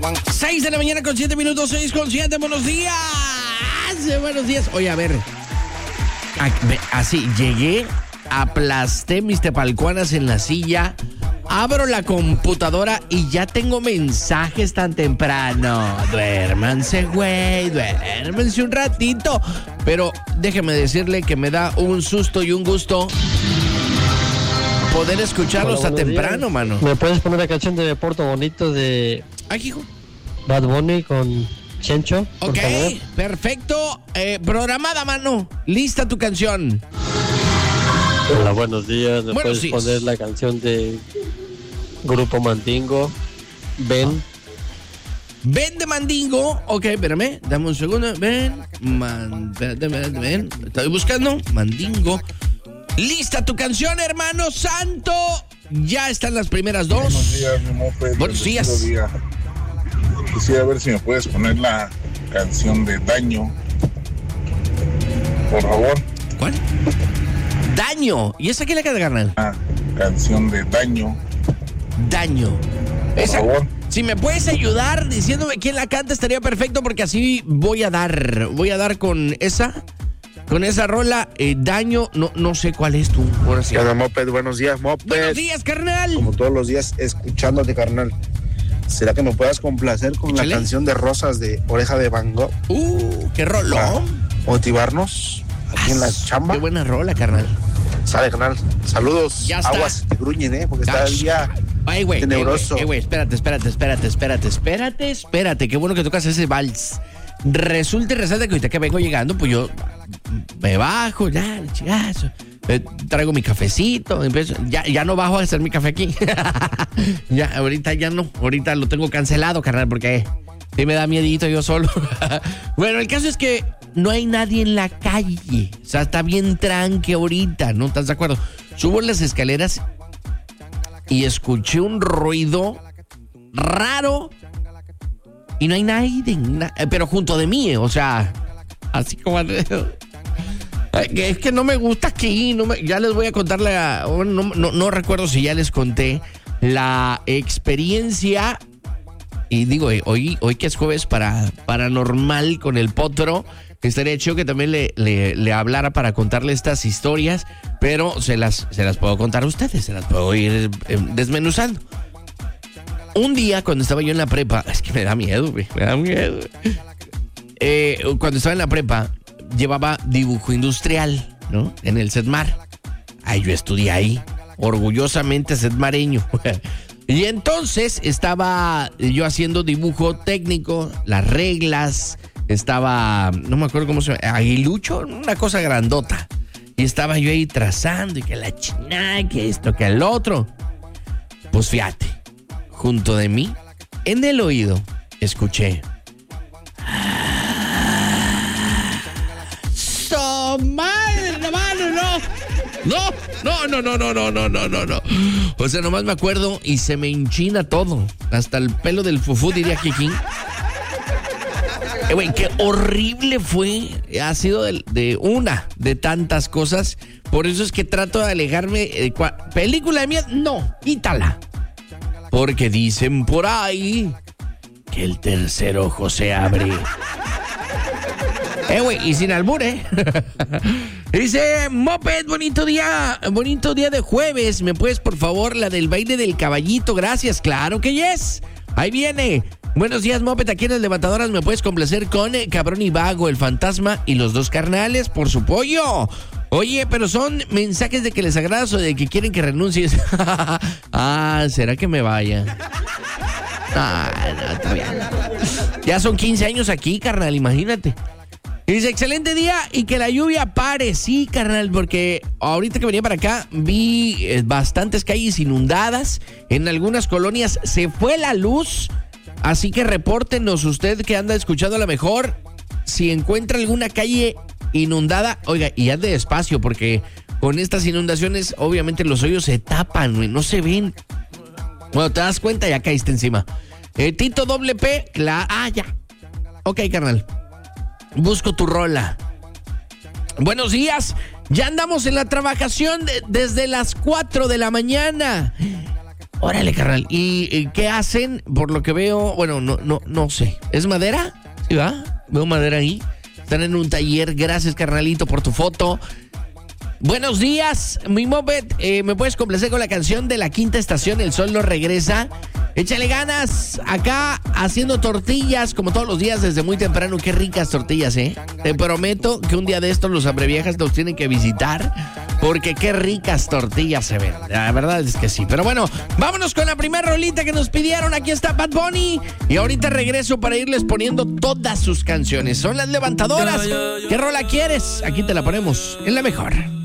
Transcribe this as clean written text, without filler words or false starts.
6 de la mañana con 7 minutos, 6 con 7, buenos días. Buenos días. Oye, a ver. Así, llegué, aplasté mis tepalcuanas en la silla, abro la computadora y ya tengo mensajes tan temprano. Duérmanse, güey, duérmense un ratito. Pero déjeme decirle que me da un susto y un gusto poder escucharlos tan temprano, mano. ¿Me puedes poner la canción de Puerto Bonito de hijo. Bad Bunny con Chencho? Ok, perfecto. Programada, mano. Lista tu canción. Hola, buenos días. ¿Me buenos puedes días. poner la canción de Grupo Mandingo? Ven. Ven de Mandingo. Ok, espérame. Dame un segundo. Ven. Ven. Estoy buscando. Mandingo. Lista tu canción, hermano santo. Ya están las primeras dos. Buenos días, mi Moped. Buenos días. Quisiera ver si me puedes poner la canción de Daño, por favor. ¿Cuál? Daño. ¿Y esa qué le queda, carnal? Canción de Daño. Daño. Por favor. Si me puedes ayudar diciéndome quién la canta, estaría perfecto, porque así voy a dar con esa rola. Daño, no sé cuál es tú. Ahora sí. Hola, Moped, buenos días, Moped. Buenos días, carnal. Como todos los días, escuchándote, carnal. ¿Será que me puedas complacer con la canción de Rosas de Oreja de Van Gogh? Qué rolón. Para motivarnos aquí en la chamba. Qué buena rola, carnal. Sale, carnal. Saludos. Ya está. Aguas que gruñen, porque está el día tenebroso. Güey, espérate. Qué bueno que tocas ese vals. Resulta y resalta que ahorita que vengo llegando, pues yo me bajo, ya, chigazo. Traigo mi cafecito, empiezo, ya no bajo a hacer mi café aquí. Ahorita ya no, ahorita lo tengo cancelado, carnal, porque sí me da miedito yo solo. Bueno, el caso es que no hay nadie en la calle, o sea, está bien tranqui ahorita, ¿no? ¿Estás de acuerdo? Subo las escaleras y escuché un ruido raro y no hay nadie, pero junto de mí, o sea, así como... Es que no me gusta aquí, ya les voy a contar no recuerdo si ya les conté la experiencia. Y digo, hoy que es jueves paranormal con el Potro, estaría chido que también le hablara para contarle estas historias, pero se las puedo contar a ustedes, se las puedo ir desmenuzando. Un día cuando estaba yo en la prepa, es que me da miedo, güey, cuando estaba en la prepa, llevaba dibujo industrial, ¿no? En el CEDMAR. Yo estudié ahí, orgullosamente CEDMAReño. Y entonces estaba yo haciendo dibujo técnico, las reglas, no me acuerdo cómo se llama, aguilucho, una cosa grandota. Y estaba yo ahí trazando y que la china, que esto, que el otro. Pues fíjate, junto de mí, en el oído, escuché... ¡Madre, hermano, no! O sea, nomás me acuerdo y se me enchina todo. Hasta el pelo del fufú, diría Kikín. Güey, qué horrible fue. Ha sido de tantas cosas. Por eso es que trato de alejarme. Película de miedo, no, quítala. Porque dicen por ahí que el tercer ojo se abre. Güey, y sin albur, Dice, Moped, bonito día de jueves. ¿Me puedes, por favor, la del baile del caballito? Gracias, claro que yes. Ahí viene. Buenos días, Moped, aquí en el Levantadoras. ¿Me puedes complacer con Cabrón y Vago, el fantasma y los dos carnales por su pollo? Oye, pero son mensajes de que les agradas o de que quieren que renuncies. ¿Será que me vaya? No, está bien. Ya son 15 años aquí, carnal, imagínate. Dice, excelente día y que la lluvia pare. Sí, carnal, porque ahorita que venía para acá vi bastantes calles inundadas. En algunas colonias se fue la luz. Así que repórtenos usted que anda escuchando a lo mejor. Si encuentra alguna calle inundada, oiga, y ande despacio, porque con estas inundaciones obviamente los hoyos se tapan, no se ven. Bueno, te das cuenta, ya caíste encima. Tito WP, ya. Ok, carnal. Busco tu rola. Buenos días. Ya andamos en la trabajación desde las 4 de la mañana. Órale, carnal. ¿Y qué hacen? Por lo que veo, bueno, no sé. ¿Es madera? ¿Sí va? Veo madera ahí. Están en un taller. Gracias, carnalito, por tu foto. Buenos días, mi moped. ¿Me puedes complacer con la canción de La Quinta Estación? El sol no regresa. Échale ganas. Acá haciendo tortillas como todos los días desde muy temprano. Qué ricas tortillas, ¿eh? Te prometo que un día de estos los hambreviejas los tienen que visitar, porque qué ricas tortillas se ven. La verdad es que sí. Pero bueno, vámonos con la primera rolita que nos pidieron. Aquí está Bad Bunny. Y ahorita regreso para irles poniendo todas sus canciones. Son las levantadoras. ¿Qué rola quieres? Aquí te la ponemos en la mejor.